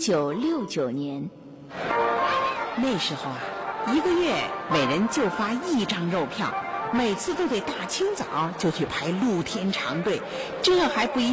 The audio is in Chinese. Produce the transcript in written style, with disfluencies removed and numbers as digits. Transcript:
1969年， 那时候啊，一个月每人就发1张肉票，每次都得大清早就去排露天长队，这还不一